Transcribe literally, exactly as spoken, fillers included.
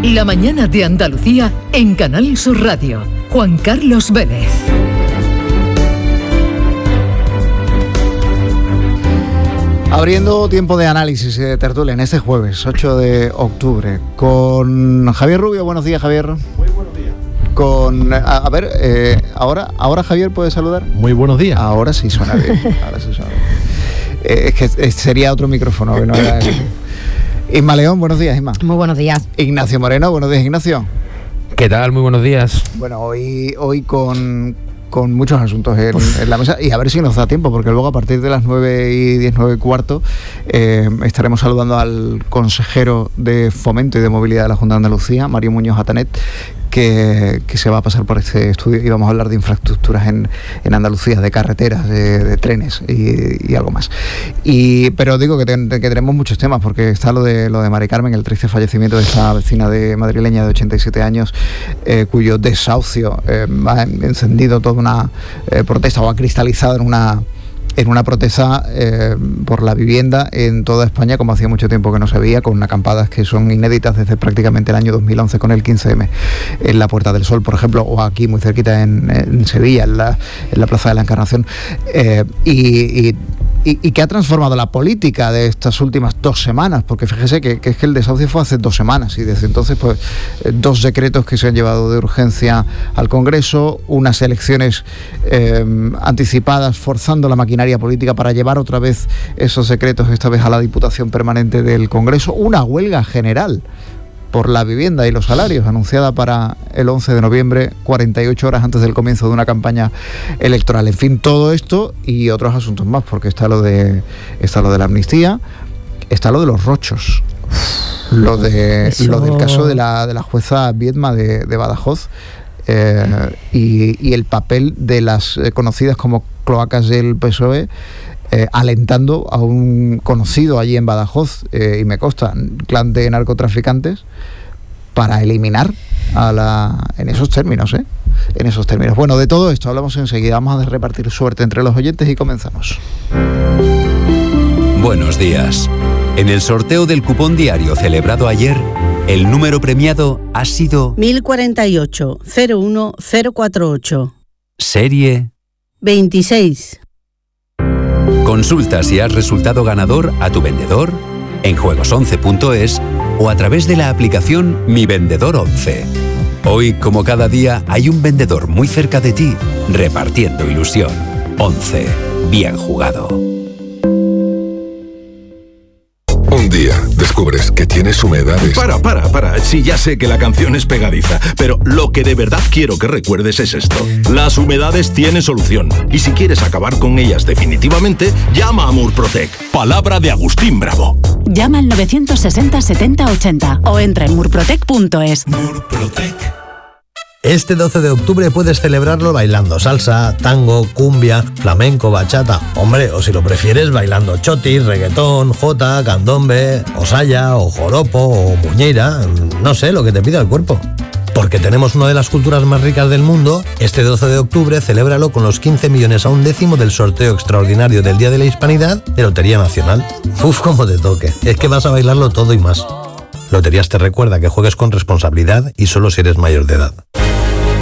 La mañana de Andalucía en Canal Sur Radio. Juan Carlos Vélez. Abriendo tiempo de análisis y de tertulia en este jueves, ocho de octubre, con Javier Rubio. Buenos días, Javier. Muy buenos días. Con, a, a ver, eh, ahora, ahora Javier puede saludar. Muy buenos días. Ahora sí suena bien. Ahora sí suena bien. Eh, es que sería otro micrófono, que no era el... Isma León, buenos días, Isma. Muy buenos días. Ignacio Moreno, buenos días, Ignacio. ¿Qué tal? Muy buenos días. Bueno, hoy, hoy con, con muchos asuntos en, en la mesa, y a ver si nos da tiempo, porque luego a partir de las nueve y diez, nueve y cuarto, eh, estaremos saludando al consejero de Fomento y de Movilidad de la Junta de Andalucía, Mario Muñoz Atanet, que, que se va a pasar por este estudio y vamos a hablar de infraestructuras en, en Andalucía, de carreteras, de, de trenes y, y algo más. Y, pero digo que, ten, que tenemos muchos temas, porque está lo de lo de Mari Carmen, el triste fallecimiento de esta vecina de madrileña de ochenta y siete años, eh, cuyo desahucio eh, ha encendido toda una eh, protesta, o ha cristalizado en una en una protesta eh, por la vivienda en toda España, como hacía mucho tiempo que no se veía, con acampadas que son inéditas desde prácticamente el año dos mil once con el quince eme en la Puerta del Sol, por ejemplo, o aquí muy cerquita en, en Sevilla, en la, en la Plaza de la Encarnación, eh, y, y Y, y que ha transformado la política de estas últimas dos semanas, porque fíjese que, que es que el desahucio fue hace dos semanas y desde entonces pues dos decretos que se han llevado de urgencia al Congreso, unas elecciones eh, anticipadas forzando la maquinaria política para llevar otra vez esos decretos, esta vez a la Diputación Permanente del Congreso, una huelga general por la vivienda y los salarios, anunciada para el once de noviembre, cuarenta y ocho horas antes del comienzo de una campaña electoral. En fin, todo esto y otros asuntos más, porque está lo de está lo de la amnistía, está lo de los rochos, lo de Eso... lo del caso de la de la jueza Viedma de, de Badajoz, eh, y, y el papel de las eh, conocidas como cloacas del P S O E, Eh, alentando a un conocido allí en Badajoz, eh, y me consta, clan de narcotraficantes, para eliminar a la... en esos términos, ¿eh? En esos términos. Bueno, de todo esto hablamos enseguida. Vamos a repartir suerte entre los oyentes y comenzamos. Buenos días. En el sorteo del cupón diario celebrado ayer, el número premiado ha sido mil cuarenta y ocho cero uno cero cuatro ocho. Serie veintiséis. Consulta si has resultado ganador a tu vendedor, en juegos once punto es o a través de la aplicación Mi Vendedor once. Hoy, como cada día, hay un vendedor muy cerca de ti, repartiendo ilusión. once. Bien jugado. Un día descubres que tienes humedades. Para, para, para. Sí, ya sé que la canción es pegadiza, pero lo que de verdad quiero que recuerdes es esto. Las humedades tienen solución. Y si quieres acabar con ellas definitivamente, llama a Murprotec. Palabra de Agustín Bravo. Llama al nueve sesenta setenta ochenta o entra en murprotec punto es. Murprotec. Este doce de octubre puedes celebrarlo bailando salsa, tango, cumbia, flamenco, bachata. Hombre, o si lo prefieres, bailando chotis, reggaetón, jota, candombe, o saya, o joropo, o muñeira. No sé, lo que te pida el cuerpo. Porque tenemos una de las culturas más ricas del mundo, este doce de octubre celébralo con los quince millones a un décimo del sorteo extraordinario del Día de la Hispanidad de Lotería Nacional. Uf, como te toque. Es que vas a bailarlo todo y más. Loterías te recuerda que juegues con responsabilidad y solo si eres mayor de edad.